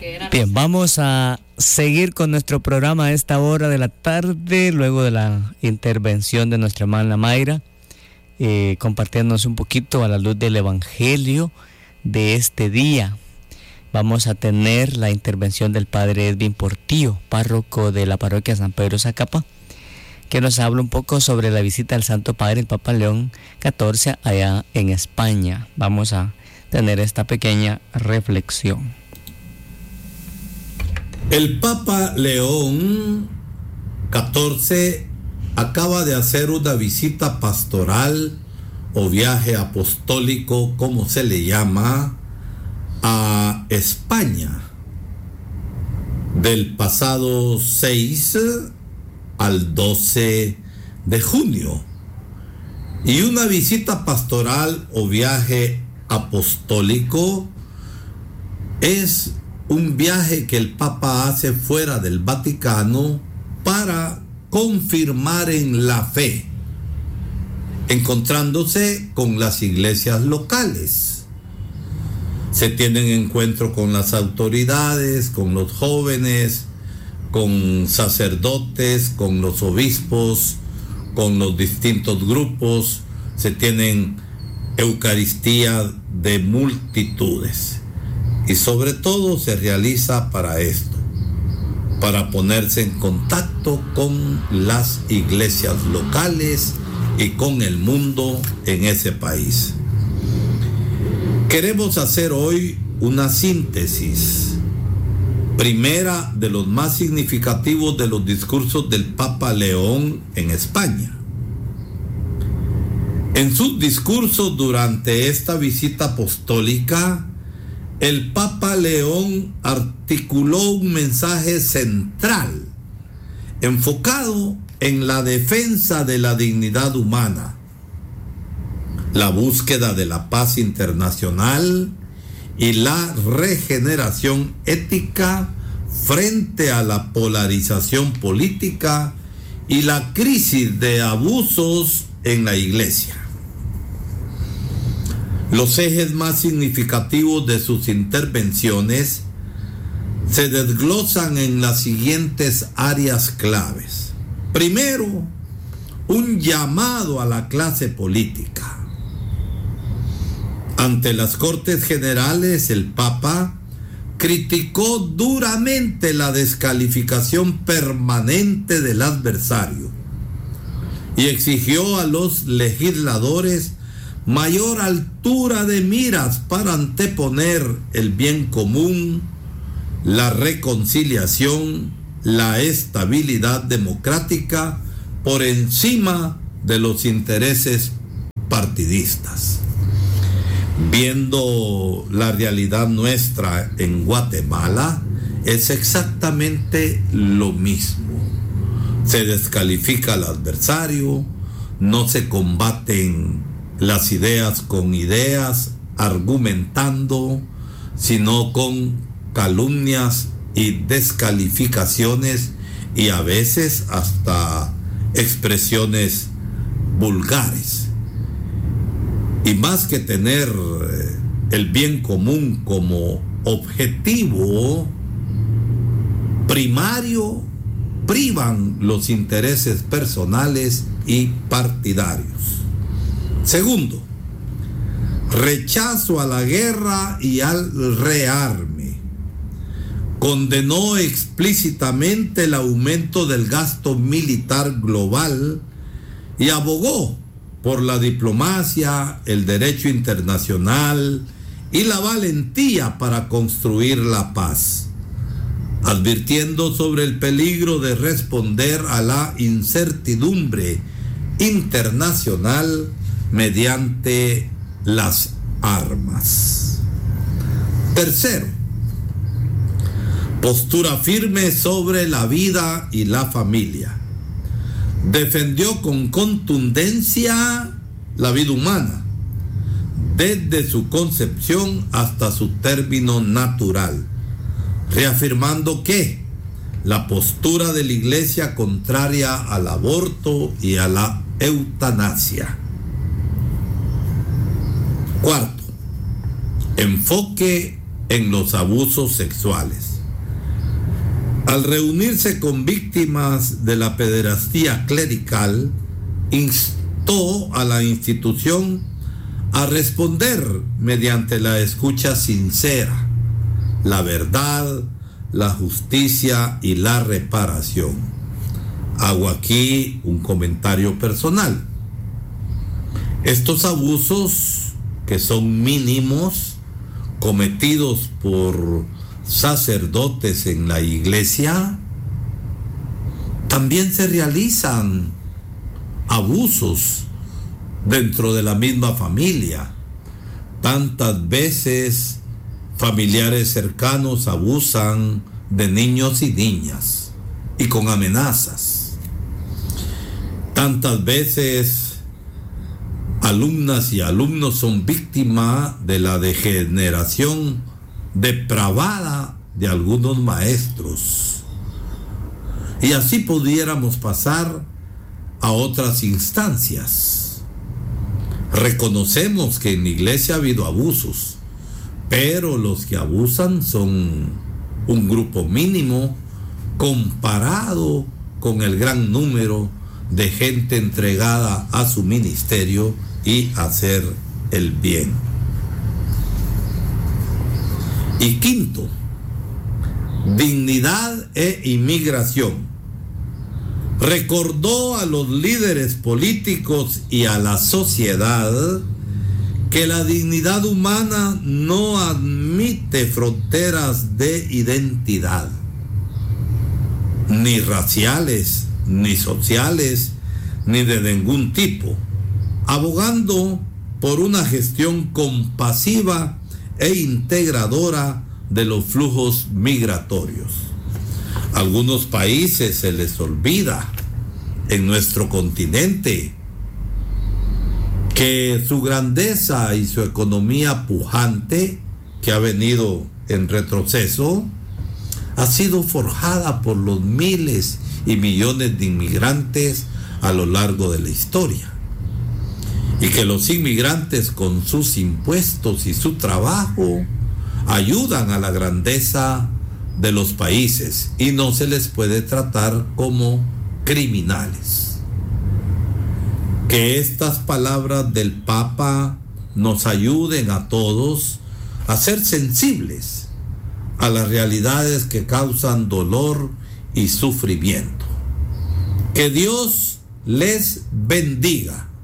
Bien, vamos a seguir con nuestro programa a esta hora de la tarde, luego de la intervención de nuestra hermana Mayra, compartiéndonos un poquito a la luz del Evangelio de este día. Vamos a tener la intervención del padre Edwin Portillo, párroco de la parroquia San Pedro Zacapa, que nos habla un poco sobre la visita del Santo Padre, el Papa León XIV, allá en España. Vamos a tener esta pequeña reflexión. El Papa León XIV acaba de hacer una visita pastoral o viaje apostólico, como se le llama, a España, del pasado 6 al 12 de junio. Y una visita pastoral o viaje apostólico es un viaje que el Papa hace fuera del Vaticano para confirmar en la fe, encontrándose con las iglesias locales. Se tienen encuentro con las autoridades, con los jóvenes, con sacerdotes, con los obispos, con los distintos grupos. Se tienen Eucaristía de multitudes. Y sobre todo se realiza para esto, para ponerse en contacto con las iglesias locales y con el mundo en ese país. Queremos hacer hoy una síntesis primera de los más significativos de los discursos del Papa León en España. En sus discursos durante esta visita apostólica, el Papa León articuló un mensaje central, enfocado en la defensa de la dignidad humana, la búsqueda de la paz internacional y la regeneración ética frente a la polarización política y la crisis de abusos en la Iglesia. Los ejes más significativos de sus intervenciones se desglosan en las siguientes áreas claves. Primero, un llamado a la clase política. Ante las Cortes Generales, el Papa criticó duramente la descalificación permanente del adversario y exigió a los legisladores mayor altura de miras para anteponer el bien común, la reconciliación, la estabilidad democrática por encima de los intereses partidistas. Viendo la realidad nuestra en Guatemala, es exactamente lo mismo. Se descalifica al adversario, no se combaten las ideas con ideas, argumentando, sino con calumnias y descalificaciones y a veces hasta expresiones vulgares. Y más que tener el bien común como objetivo primario, privan los intereses personales y partidarios. Segundo, rechazo a la guerra y al rearme. Condenó explícitamente el aumento del gasto militar global y abogó por la diplomacia, el derecho internacional y la valentía para construir la paz, advirtiendo sobre el peligro de responder a la incertidumbre internacional mediante las armas. Tercero, postura firme sobre la vida y la familia. Defendió con contundencia la vida humana, desde su concepción hasta su término natural, reafirmando que la postura de la Iglesia contraria al aborto y a la eutanasia. Cuarto, enfoque en los abusos sexuales. al reunirse con víctimas de la pederastía clerical, instó a la institución a responder mediante la escucha sincera, la verdad, la justicia y la reparación. Hago aquí un comentario personal. Estos abusos, que son mínimos, cometidos por sacerdotes en la iglesia, también se realizan abusos dentro de la misma familia. Tantas veces familiares cercanos abusan de niños y niñas y con amenazas. Tantas veces alumnas y alumnos son víctimas de la degeneración depravada de algunos maestros. Y así pudiéramos pasar a otras instancias. Reconocemos que en la iglesia ha habido abusos, pero los que abusan son un grupo mínimo comparado con el gran número de gente entregada a su ministerio y hacer el bien. Y quinto, dignidad e inmigración. Recordó a los líderes políticos y a la sociedad que la dignidad humana no admite fronteras de identidad, ni raciales, ni sociales, ni de ningún tipo, abogando por una gestión compasiva e integradora de los flujos migratorios. A algunos países se les olvida en nuestro continente que su grandeza y su economía pujante, que ha venido en retroceso, ha sido forjada por los miles y millones de inmigrantes a lo largo de la historia. Y que los inmigrantes con sus impuestos y su trabajo ayudan a la grandeza de los países y no se les puede tratar como criminales. Que estas palabras del Papa nos ayuden a todos a ser sensibles a las realidades que causan dolor y sufrimiento. Que Dios les bendiga.